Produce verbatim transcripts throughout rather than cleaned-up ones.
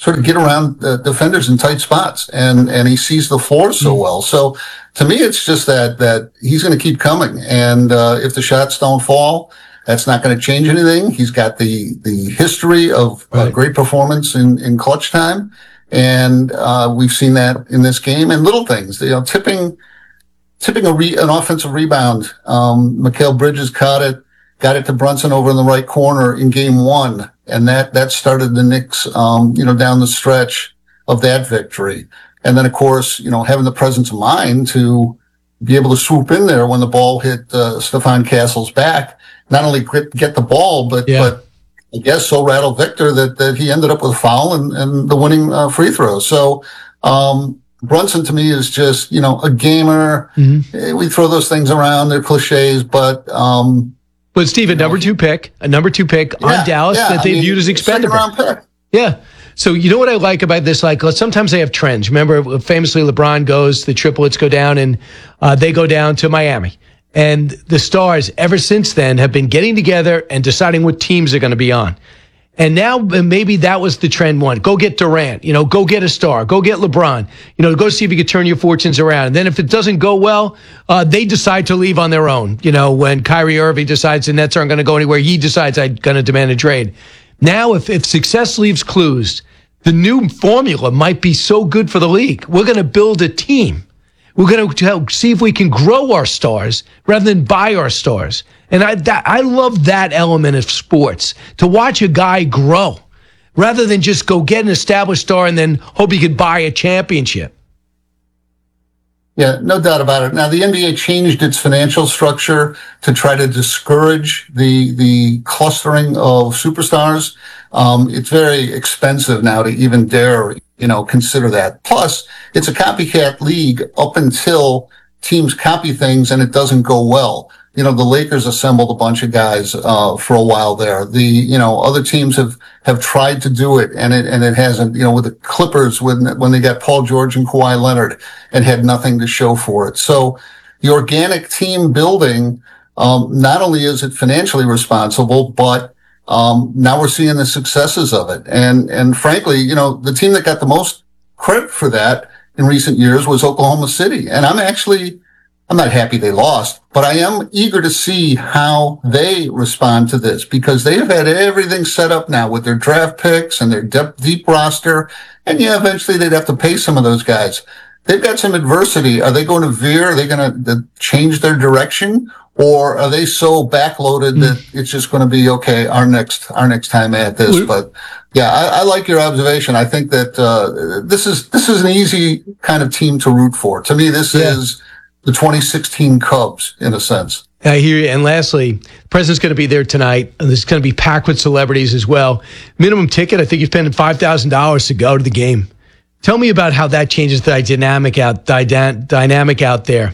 sort of get around the defenders in tight spots, and and he sees the floor so well. So to me, it's just that that he's going to keep coming, and uh, if the shots don't fall, that's not going to change anything. He's got the the history of uh, right. great performance in in clutch time, and uh, we've seen that in this game. And little things, you know, tipping tipping a re, an offensive rebound. Um, Mikal Bridges caught it, got it to Brunson over in the right corner in game one. And that, that started the Knicks, um, you know, down the stretch of that victory. And then, of course, you know, having the presence of mind to be able to swoop in there when the ball hit, uh, Stephon Castle's back, not only get, get the ball, but, yeah. but I guess so rattled Victor that, that he ended up with a foul and, and the winning, uh, free throw. So, um, Brunson to me is just, you know, a gamer. Mm-hmm. We throw those things around. They're cliches, but, um, But Steve, a number two pick, a number two pick yeah, on Dallas yeah, that they I mean, viewed as expendable. Yeah. So you know what I like about this? Like sometimes they have trends. Remember, famously, LeBron goes, the triplets go down, and uh, they go down to Miami. And the Stars, ever since then, have been getting together and deciding what teams they're going to be on. And now maybe that was the trend one. Go get Durant, you know, go get a star, go get LeBron, you know, go see if you could turn your fortunes around. And then if it doesn't go well, uh, they decide to leave on their own. You know, when Kyrie Irving decides the Nets aren't going to go anywhere, he decides I'm going to demand a trade. Now, if, if success leaves clues, the new formula might be so good for the league. We're going to build a team. We're going to see if we can grow our stars rather than buy our stars. And I that, I love that element of sports, to watch a guy grow rather than just go get an established star and then hope he could buy a championship. Yeah, no doubt about it. Now, the N B A changed its financial structure to try to discourage the the clustering of superstars. Um, it's very expensive now to even dare, you know, consider that. Plus, it's a copycat league up until teams copy things and it doesn't go well. You know, the Lakers assembled a bunch of guys, uh, for a while there. The, you know, other teams have, have tried to do it and it, and it hasn't, you know, with the Clippers when, when they got Paul George and Kawhi Leonard and had nothing to show for it. So the organic team building, um, not only is it financially responsible, but, um, now we're seeing the successes of it. And, and frankly, you know, the team that got the most credit for that in recent years was Oklahoma City. And I'm actually, I'm not happy they lost, but I am eager to see how they respond to this because they've had everything set up now with their draft picks and their depth, deep roster. And yeah, eventually they'd have to pay some of those guys. They've got some adversity. Are they going to veer? Are they going to change their direction? Or are they so backloaded that it's just going to be, okay, our next, our next time at this? But yeah, I, I like your observation. I think that, uh, this is, this is an easy kind of team to root for. To me, this yeah. is the twenty sixteen Cubs in a sense. I hear you. And lastly, the president's going to be there tonight, and this is going to be packed with celebrities as well. Minimum ticket, I think you're spending five thousand dollars to go to the game. Tell me about how that changes the dynamic out, the dynamic out there.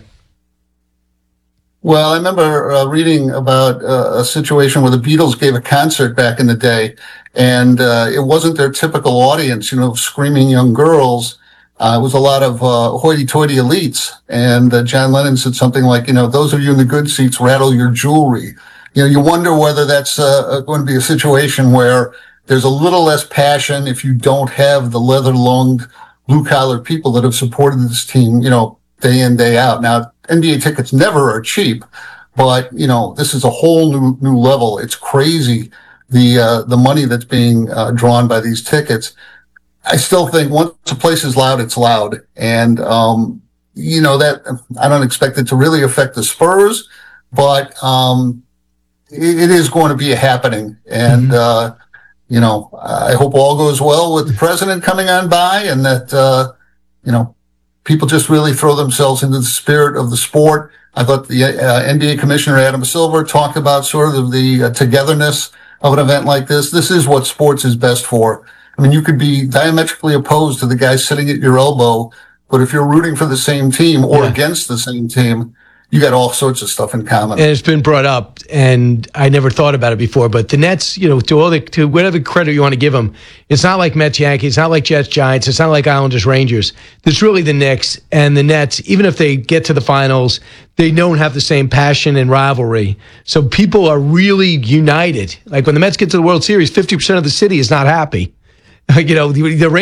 Well, I remember uh, reading about uh, a situation where the Beatles gave a concert back in the day, and uh, it wasn't their typical audience, you know, screaming young girls. Uh, it was a lot of uh, hoity-toity elites. And uh, John Lennon said something like, you know, those of you in the good seats, rattle your jewelry. You know, you wonder whether that's uh, going to be a situation where there's a little less passion if you don't have the leather-lunged, blue-collar people that have supported this team, you know, day in, day out. Now, N B A tickets never are cheap, but, you know, this is a whole new, new level. It's crazy, the, uh, the money that's being, uh, drawn by these tickets. I still think once a place is loud, it's loud. And, um, you know, that I don't expect it to really affect the Spurs, but, um, it, it is going to be a happening. And, mm-hmm. uh, you know, I hope all goes well with the president coming on by and that, uh, you know, people just really throw themselves into the spirit of the sport. I thought the uh, N B A Commissioner Adam Silver talked about sort of the uh, togetherness of an event like this. This is what sports is best for. I mean, you could be diametrically opposed to the guy sitting at your elbow, but if you're rooting for the same team or yeah. against the same team, you got all sorts of stuff in common. And it's been brought up, and I never thought about it before, but the Nets, you know, to all the, to whatever credit you want to give them, it's not like Mets, Yankees, it's not like Jets, Giants, it's not like Islanders, Rangers. It's really the Knicks and the Nets. Even if they get to the finals, they don't have the same passion and rivalry. So people are really united. Like when the Mets get to the World Series, fifty percent of the city is not happy. You know, the, the